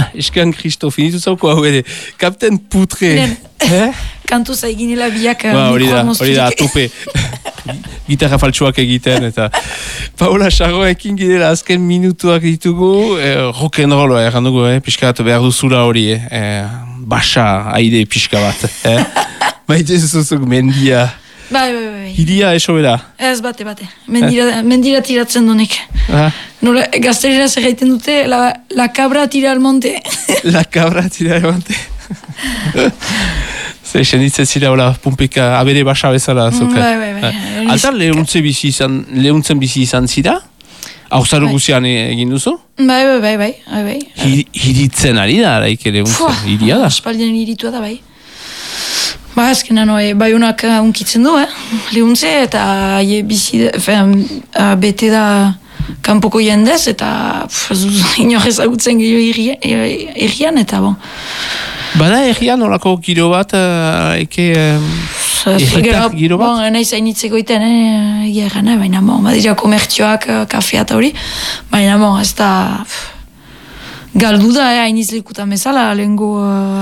eskan Kristof, initu zauko hau ere. Kapten Putre. Kantu zaiginela biak Hori da, atupe. Gitarra faltsuak egiten, eta Paula Charroekin girela azken minutuak ditugu, rock'n'roll erran dugu, pixka bat behar duzula hori, basa, aide pixka bat. Maite zuzuk mendia. Bai. Hiria esobera? Ez bate. Mendira tiratzen dunik. Nola, gaztelera zerraiten dute, la cabra tira al monte. La cabra tira al monte. Zer, senditzen zira, hola, pumpeka, abere basa bezala. Bai. Alta, lehuntzen bizi izan zira? Hauzaro guzian egin duzu? Bai. Hiritzen ari da, araik lehuntzen. Hiria da? Aspaldian hiritua da, bai. Azkenan, bai honak unkitzen du, lehuntze, eta bete da kanpoko jendez, eta inor ezagutzen gehiago errian, eta bon. Bada errian olako giro bat, erretak giro bat? Bon, nahi zainitzeko iten, egia errana, baina badira komertzioak, kafea eta hori, baina ez da galdu da, hainiz lekutan bezala, lehenko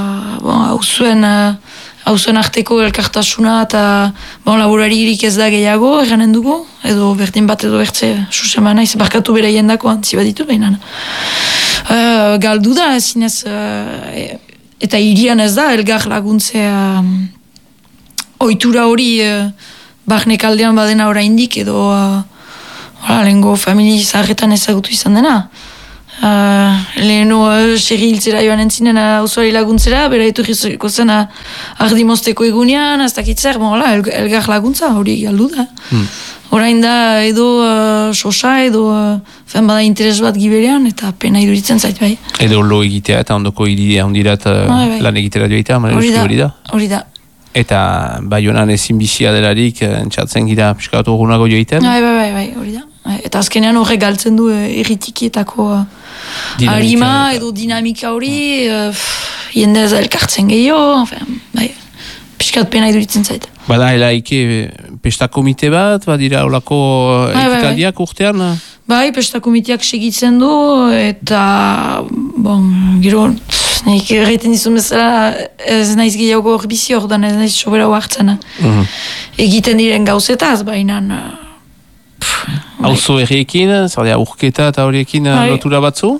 hauzuen arteko elkartasuna eta laboraririk ez da gehiago, erranen dugu, edo berdin bat edo bertze, susema naiz, barkatu bere jendako antzi baditu behinan. Galdu da, zinez, eta hirian ez da, elgar laguntzea ohitura hori barnek aldean badena oraindik edo lehengo familia zaharretan ezagutu izan dena. Leheno serri hiltzera joan entzinen auzoari laguntzera, bera eturrizko zen ardimosteko egunean, ez dakitzer, elgar laguntza hori galdu da. Orain da edo sosa edo bada interes bat giberean eta pena iduritzen zait bai. Edo lo egitea eta ondoko iridea ondirat lan egitera joitea, hori da. Eta Baionan ezin bizia delarik entzatzen gira piskatu gunago joiten? Bai, hori da. Eta azkenean horrek galtzen du erritikietako harima edo dinamika hori, jende ez elkartzen gehiago, piskat pena iduritzen zait. Bada, helaike pesta komite bat, badira olako ekitaldiak urtean? Bai, pesta komiteak segitzen du, eta, gero, nik erraiten dizun bezala, ez naiz gehiago hor bizi hor, ez naiz sobera hartzen. Egiten diren gauzetaz, baina... Auzo erriekin, zardea urketa eta horiekin lotura batzu?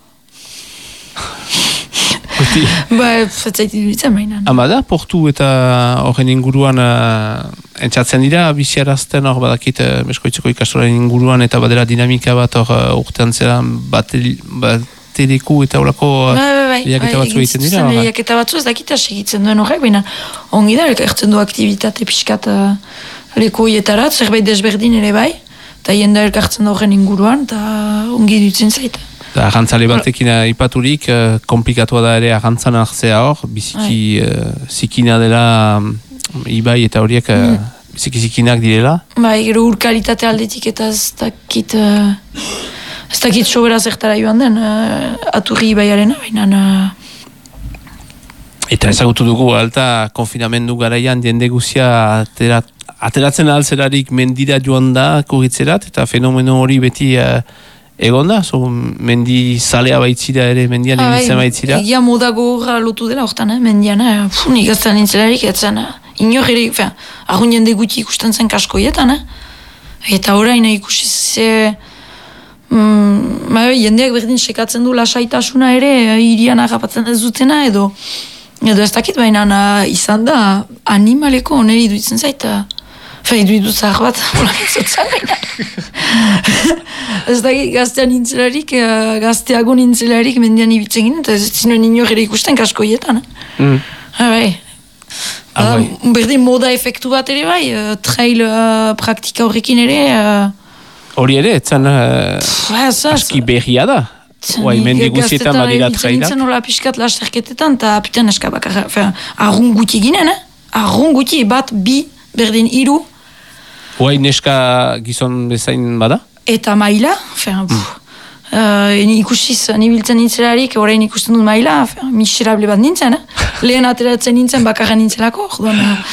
Zaiti duitzen mainan. Amada, portu eta horren inguruan entzatzen dira, biziarazten hor badakit meskoitzeko ikastoren inguruan eta badera dinamika bat hor urtean zera bateleku eta horako lehiaketa batzu egiten dira? Lehiaketa batzu ez dakita segitzen duen horrek, baina ongi da, elkartzen du aktivitate pixkat leku hietarat, zerbait desberdin ere bai, eta jende elkartzen da horren inguruan, eta ongi dutzen zaita. Arrantzale batekin ipaturik, komplikatua da ere arrantzan hartzea hor, biziki zikina dela ibai eta horiek biziki zikinak direla. Gero urkalitate aldetik eta ez dakit sobera zertara joan den, aturri ibaiarena, baina... Eta ezagutu dugu, alta konfinamendu garaian jende guzia ateratzen alzerarik mendira joan da kurritzerat, eta fenomeno hori beti... Egon da, mendi zalea baitzira ere, mendian ibiltzen baitzira? Egia moda gogorra lotu dela hortan, mendian, nik azten nintzelarik, etzen, inor ere, argun jende guti ikusten zen kaskoietan, eta orain ikusi ze, jendeak berdin sekatzen du lasaitasuna ere, irian agapatzen ez dutena, edo ez dakit baina izan da, animaleko oneri duitzen zaita, iduidu zahar bat, zotzan baina. Ez dakit gaztean nintzelarik, gazteago nintzelarik mendian ibitzen ginen, eta ez zinuen inor ere ikusten kaskoietan. Berdin moda efektu bat ere bai, trail praktika horrekin ere. Hori ere, etzan aski berria da. Mendi guzietan badira trailak. Nintzen hola piskat lasterketetan, eta piten eska bakar, arrun guti ginen, arrun guti, bat, bi, berdin, hiru. Neska gizon bezain bada? Eta maila, ikusiz nibiltzen nintzelarik, orain ikusten dut maila, miserable bat nintzen, lehen ateratzen nintzen bakarren nintzelako,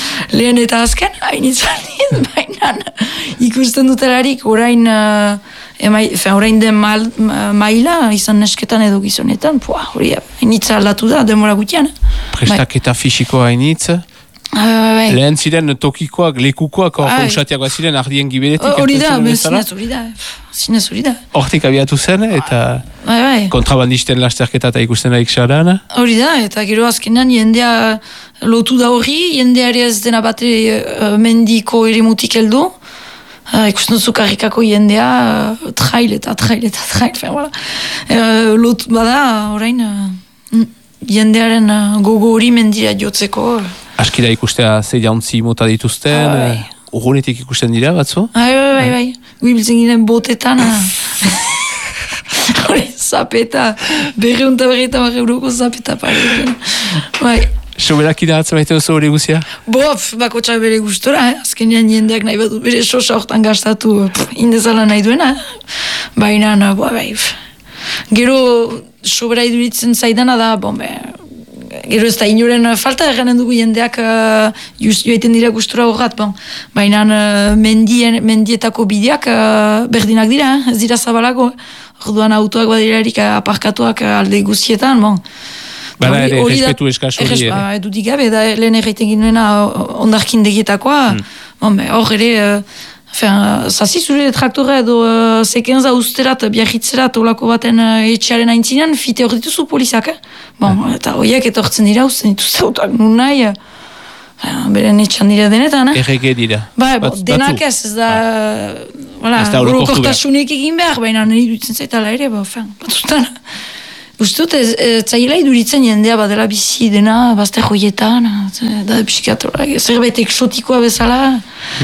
lehen eta azken, hain nintzen baina ikusten dutelarik, orain orain den maila, izan nesketan edo gizonetan, hori, hainitza aldatu da, demora gutian. Prestaketa fisikoa hainitz? Lehen ziren tokikoak, lekukoak, horko usatiak bat ziren ardien giberetik. Hori da, zinez hori da. Hortik abiatu zen, eta kontrabandisten lasterketa eta ikusten da ikxaran. Hori da, eta gero azkenean jendea lotu da hori, jendeari ez dena bate mendiko eremutik heldu. Ikusten duzu karrikako jendea trail, lotu bada, orain jendearen gogo hori mendira jotzeko. Askira ikustea ze jauntzi mota dituzten, urgunetik ikusten dira batzu? Bai. Guibiltzen ginen botetan. Hori, zapeta, €100 euroko zapeta parekin. Bai. Soberak idatzen baita oso hori guzia? Bakotxa bere gustora, azkenean jendeak nahi badu bere sosa hortan gastatu indezala nahi duena. Baina, gero sobera iduritzen zaidana da, gero ez da inoren falta erganen dugu jendeak joaiten dira gustura horrat, baina mendietako bideak berdinak dira, ez dira zabalako, orduan autoak badirarik aparkatuak alde guztietan, Bada ere, respetu eskaz hori ere. Edutik gabe, da lehen erreiten ginuena ondarkin degietakoa, hor ere, zazi zure traktora edo sekenza usterat, biarritzerat, olako baten etxearen aintzinean, fite hor dituzu polizak, eta horiek etortzen dira, usten dituzte autoak nun nahi, beren etxan dira denetan, Errege dira. Denak ez da, orokortasunik egin behar, baina niri dutzen zaitala ere, batzutan. Gustut, zaila iduritzen jendea badela bizi dena, bazte joietan, da pixkatora, zerbait eksotikoa bezala.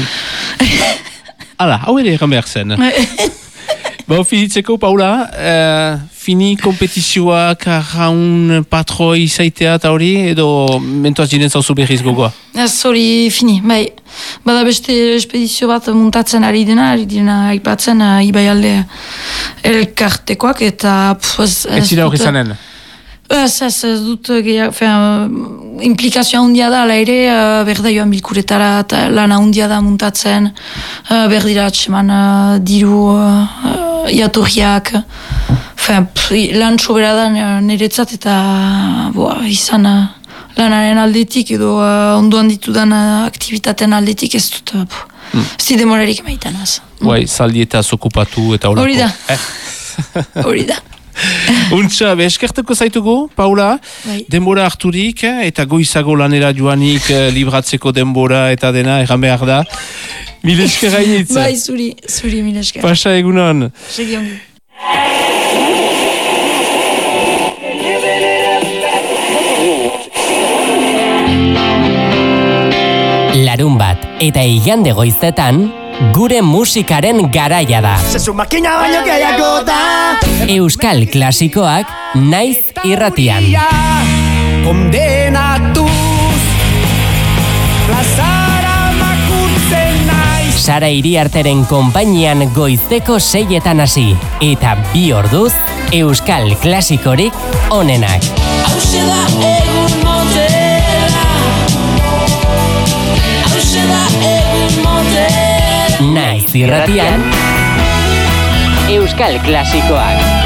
Hala, hau ere egan behar zen. Finitzeko, Paula, fini kompetizioak arraun patroi zaitea eta hori, edo mentuaz jinen zauzu behiz gogoa? Hori, fini, bai. Bada beste espedizio bat muntatzen ari dena aipatzen Ibai alde elkartekoak eta... Ez zira hori zanen? Ez dut implikazioa handia da, ala ere, berda joan bilkuretara eta lana handia da muntatzen, berdira atseman diru jatorriak, lan sobera da niretzat eta izan lanaren aldetik edo ondoan ditudan aktivitateen aldetik ez dut, ez demorarik emaitan az. Zaldi eta okupatu eta olako. Hori da. Hori da. Untxa, eskertuko zaitugu, Paula, denbora harturik eta goizago lanera joanik libratzeko denbora eta dena, egan behar da. Mil esker hainitz. Bai, zuri mil esker. Pasa egunon. Segi ongi. Larun bat eta igande goizetan, gure musikaren garaia da. Euskal klasikoak naiz irratian. Sara Iriarteren konpainian goizeko 6etan hasi. Eta 2 orduz, Euskal klasikorik onenak. Hauxe da egun motela. Hauxe da egun motela. Naiz irratian, Euskal klasikoak.